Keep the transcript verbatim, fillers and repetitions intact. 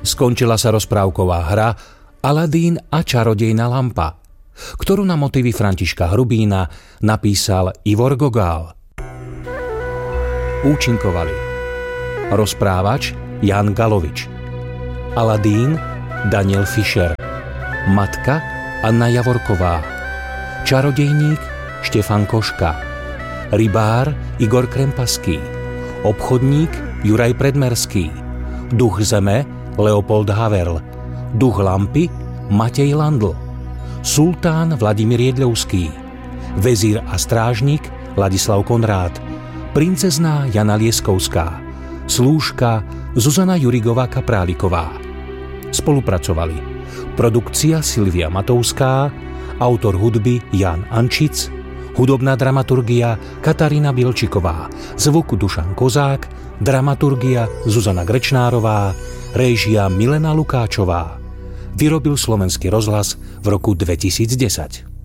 Skončila sa rozprávková hra Aladín a čarodejná lampa, ktorú na motívy Františka Hrubína napísal Ivor Gogál. Účinkovali rozprávač Jan Galovič, Aladín Daniel Fischer, matka Anna Javorková, čarodejník Štefan Koška, rybár Igor Krempaský, obchodník Juraj Predmerský, duch zeme Leopold Haverl, duch lampy Matej Landl, sultán Vladimír Jedľovský, vezír a strážnik Ladislav Konrád, princezná Jana Lieskovská, slúžka Zuzana Jurigová Kapráliková. Spolupracovali produkcia Silvia Matovská, autor hudby Jan Ančic, hudobná dramaturgia Katarína Bielčiková, zvuk Dušan Kozák, dramaturgia Zuzana Grečnárová, réžia Milena Lukáčová. Vyrobil Slovenský rozhlas v roku dvetisícdesať.